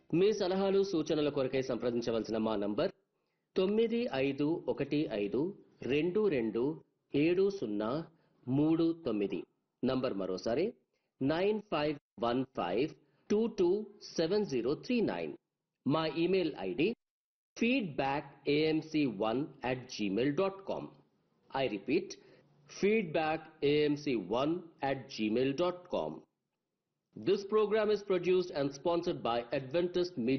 మీ సలహాలు సూచనల కొరకై సంప్రదించవలసిన మా నంబర్ 9512227039 నంబర్ మరోసారి 9515227039. మా email ID feedbackamc1@gmail.com. I repeat, feedbackamc1@gmail.com. This program is produced and sponsored by Adventist Media